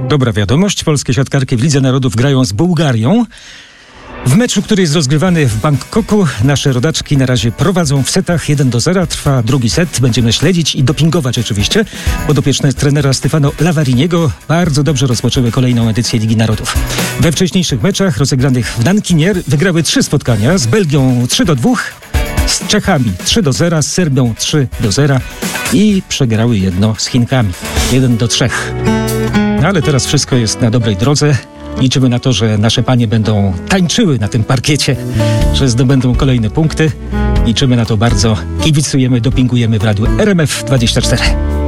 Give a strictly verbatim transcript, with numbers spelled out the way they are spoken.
Dobra wiadomość. Polskie siatkarki w Lidze Narodów grają z Bułgarią. W meczu, który jest rozgrywany w Bangkoku, nasze rodaczki na razie prowadzą w setach jeden do zera. Trwa drugi set. Będziemy śledzić i dopingować oczywiście. Podopieczne trenera Stefano Lavariniego bardzo dobrze rozpoczęły kolejną edycję Ligi Narodów. We wcześniejszych meczach rozegranych w Nankinie wygrały trzy spotkania. Z Belgią trzy do dwóch, z Czechami trzy do zera, z Serbią trzy do zera i przegrały jedno z Chinkami jeden do trzech. Ale teraz wszystko jest na dobrej drodze. Liczymy na to, że nasze panie będą tańczyły na tym parkiecie, że zdobędą kolejne punkty. Liczymy na to bardzo. Kibicujemy, dopingujemy w radiu R M F dwadzieścia cztery.